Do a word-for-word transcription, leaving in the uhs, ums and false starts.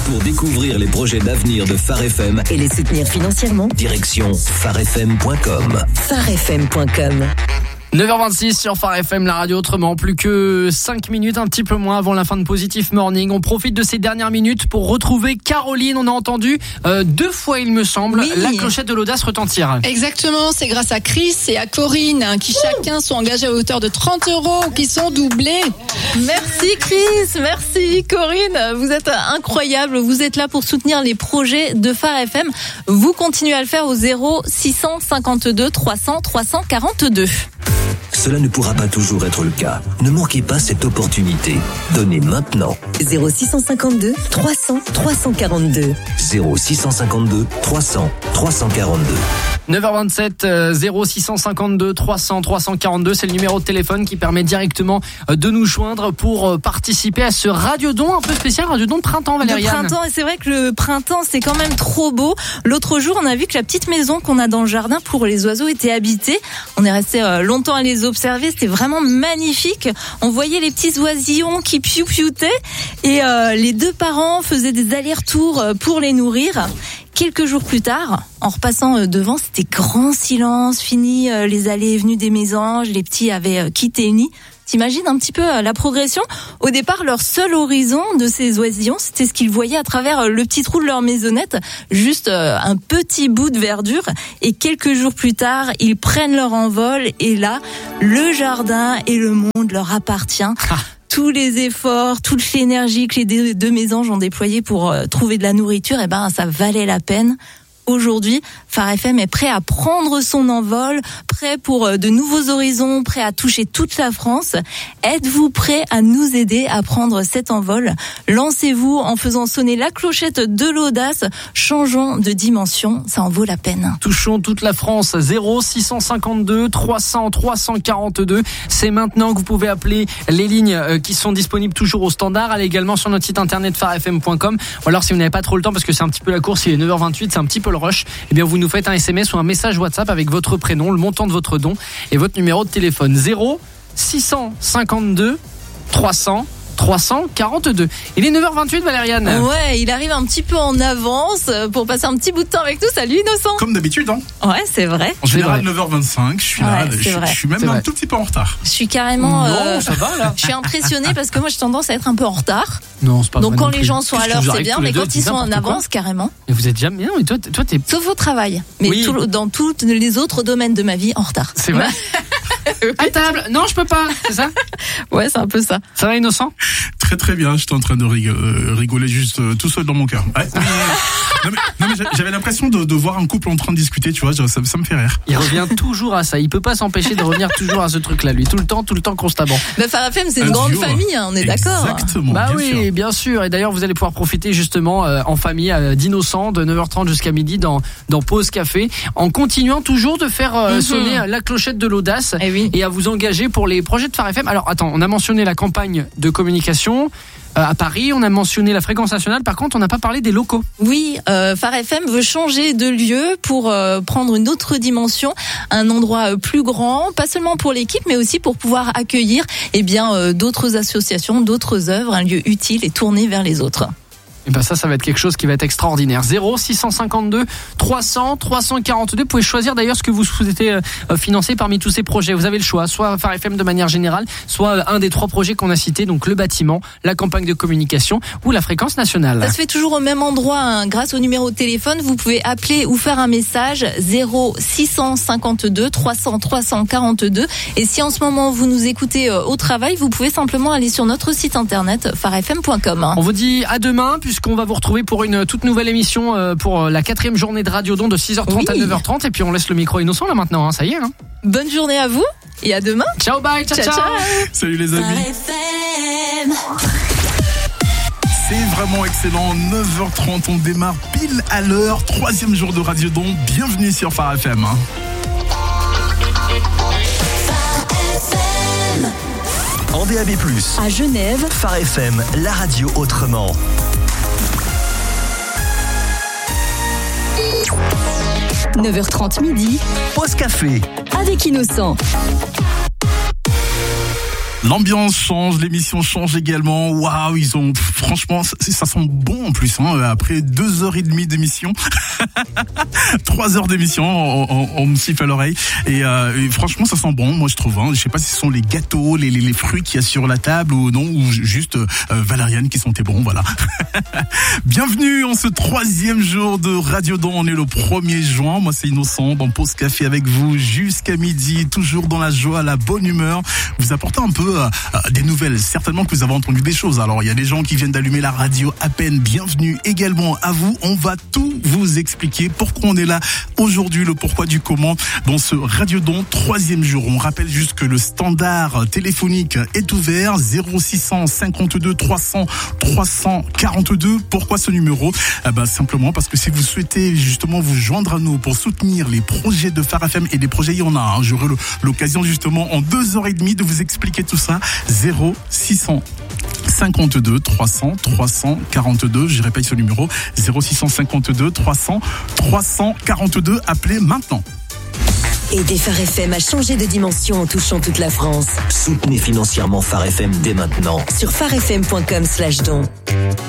Pour découvrir les projets d'avenir de Phare F M et les soutenir financièrement, direction phare f m point com. phare f m point com. neuf heures vingt-six sur Phare F M, la radio autrement. Plus que cinq minutes, un petit peu moins avant la fin de Positive Morning. On profite de ces dernières minutes pour retrouver Caroline. On a entendu euh, deux fois, il me semble, oui. la clochette de l'audace retentir. Exactement, c'est grâce à Chris et à Corinne hein, qui chacun sont engagés à hauteur de trente euros qui sont doublés. Merci Chris, merci Corinne. Vous êtes incroyables. Vous êtes là pour soutenir les projets de Phare F M. Vous continuez à le faire au zéro six cent cinquante-deux trois cents trois cent quarante-deux. Cela ne pourra pas toujours être le cas. Ne manquez pas cette opportunité. Donnez maintenant. zéro six cent cinquante-deux trois cents trois cent quarante-deux. zéro six cent cinquante-deux trois cents trois cent quarante-deux. neuf heures vingt-sept, zéro six cent cinquante-deux trois cents trois cent quarante-deux, c'est le numéro de téléphone qui permet directement de nous joindre pour participer à ce radiodon un peu spécial, radiodon de printemps, Valériane. De printemps, et c'est vrai que le printemps, c'est quand même trop beau. L'autre jour, on a vu que la petite maison qu'on a dans le jardin pour les oiseaux était habitée. On est resté longtemps à les observer, c'était vraiment magnifique. On voyait les petits oisillons qui piou-pioutaient et euh, les deux parents faisaient des allers-retours pour les nourrir. Quelques jours plus tard, en repassant devant, c'était grand silence, fini les allées et venues des mésanges, les petits avaient quitté le nid. T'imagines un petit peu la progression ? Au départ, leur seul horizon de ces oisillons, c'était ce qu'ils voyaient à travers le petit trou de leur maisonnette, juste un petit bout de verdure. Et quelques jours plus tard, ils prennent leur envol et là, le jardin et le monde leur appartient. Ah. Tous les efforts, toute l'énergie que les deux mésanges ont déployés pour trouver de la nourriture, eh ben, ça valait la peine. Aujourd'hui, Phare F M est prêt à prendre son envol, prêt pour de nouveaux horizons, prêt à toucher toute la France. Êtes-vous prêt à nous aider à prendre cet envol ? Lancez-vous en faisant sonner la clochette de l'audace. Changeons de dimension, ça en vaut la peine. Touchons toute la France. zéro six cent cinquante-deux trois cents trois cent quarante-deux. C'est maintenant que vous pouvez appeler les lignes qui sont disponibles toujours au standard. Allez également sur notre site internet phare f m point com. Ou alors si vous n'avez pas trop le temps parce que c'est un petit peu la course, il est neuf heures vingt-huit, c'est un petit peu le rush, eh bien vous nous faites un S M S ou un message WhatsApp avec votre prénom, le montant de votre don et votre numéro de téléphone. Zéro six cent cinquante-deux trois cents trois cent quarante-deux. Il est neuf heures vingt-huit, Valériane. Ouais, il arrive un petit peu en avance pour passer un petit bout de temps avec nous. Salut Innocent. Comme d'habitude, hein. Ouais, c'est vrai. En général, neuf heures vingt-cinq, je suis ouais, là, je, je suis même c'est un vrai. tout petit peu en retard. Je suis carrément... Non, euh, ça va là. Je suis impressionnée parce que moi j'ai tendance à être un peu en retard. Non, c'est pas Donc vrai quand non les plus. gens sont à l'heure, c'est bien, mais quand ils sont en avance, carrément. Et vous êtes jamais bien, mais toi, toi t'es... Sauf au travail. Mais oui. tout, dans tous les autres domaines de ma vie, en retard. C'est vrai. Oui. À table. Non, je peux pas. C'est ça ? Ouais, c'est un peu ça. Ça va, Innocent ? Très très bien, j'étais en train de rigoler, rigoler juste euh, tout seul dans mon cœur. Ouais. non, mais, non, mais j'avais l'impression de, de voir un couple en train de discuter, tu vois, ça, ça me fait rire. Il revient toujours à ça, il peut pas s'empêcher de revenir toujours à ce truc-là, lui, tout le temps, tout le temps, constamment. Bah, Phare F M, c'est une un grande duo. famille, hein, on est d'accord. Exactement. Bah bien oui, sûr. bien sûr. Et d'ailleurs, vous allez pouvoir profiter justement euh, en famille euh, d'Innocent de neuf heures trente jusqu'à midi dans dans Pause Café, en continuant toujours de faire euh, mm-hmm. sonner la clochette de l'audace et, oui. et à vous engager pour les projets de Phare F M. Alors attends, on a mentionné la campagne de communication euh, à Paris, on a mentionné la fréquence nationale. Par contre, on n'a pas parlé des locaux. Oui, euh, Phare F M veut changer de lieu pour euh, prendre une autre dimension, un endroit euh, plus grand, pas seulement pour l'équipe, mais aussi pour pouvoir accueillir eh bien euh, d'autres associations, d'autres œuvres, un lieu utile et tourné vers les autres. Et ben ça, ça va être quelque chose qui va être extraordinaire. zéro six cent cinquante-deux trois cents trois cent quarante-deux. Vous pouvez choisir d'ailleurs ce que vous souhaitez euh, financer parmi tous ces projets. Vous avez le choix, soit Phare F M de manière générale, soit un des trois projets qu'on a cités, donc le bâtiment, la campagne de communication ou la fréquence nationale. Ça se fait toujours au même endroit, hein. Grâce au numéro de téléphone, vous pouvez appeler ou faire un message zéro six cent cinquante-deux trois cents trois cent quarante-deux. Et si en ce moment vous nous écoutez euh, au travail, vous pouvez simplement aller sur notre site internet phare f m point com. On vous dit à demain, puisque qu'on va vous retrouver pour une toute nouvelle émission pour la quatrième journée de Radiodon de six heures trente oui. à neuf heures trente. Et puis on laisse le micro Innocent là maintenant, hein. Ça y est. Hein. Bonne journée à vous et à demain. Ciao, bye, ciao, ciao. ciao. Salut les amis. C'est vraiment excellent, neuf heures trente, on démarre pile à l'heure, troisième jour de Radiodon. Bienvenue sur Phare F M. En D A B plus, à Genève, Phare F M, la radio autrement. neuf heures trente midi, Pause Café avec Innocent. L'ambiance change, l'émission change également. Waouh, ils ont, franchement, ça, ça sent bon en plus, hein, après deux heures et demie d'émission. Trois heures d'émission, on, on, on me siffle à l'oreille. Et, euh, et franchement, ça sent bon, moi je trouve, hein. Je sais pas si ce sont les gâteaux, les, les, les fruits qu'il y a sur la table ou non, ou juste euh, Valériane qui sentait bon, voilà. Bienvenue en ce troisième jour de Radio Don. On est le premier juin. Moi, c'est Innocent dans Pause Café avec vous jusqu'à midi, toujours dans la joie, la bonne humeur. Vous apportez un peu euh, des nouvelles. Certainement que vous avez entendu des choses. Alors, il y a des gens qui viennent d'allumer la radio à peine. Bienvenue également à vous. On va tout vous expliquer pourquoi on est là aujourd'hui, le pourquoi du comment dans ce Radio Don troisième jour. On rappelle juste que le standard téléphonique est ouvert, zéro six cent cinquante-deux trois cents trois cent quarante-deux. Pourquoi ce numéro? Eh ben, simplement parce que si vous souhaitez justement vous joindre à nous pour soutenir les projets de Phare F M, et des projets il y en a, hein. J'aurai l'occasion justement en deux heures et demie de vous expliquer tout ça. Zéro six cent cinquante-deux trois cents trois cent quarante-deux. Je répète ce numéro, zéro six cent cinquante-deux trois cents trois cent quarante-deux. Appelez maintenant. Aider Phare F M à changer de dimension en touchant toute la France. Soutenez financièrement Phare F M dès maintenant. Sur pharefm point com slash don.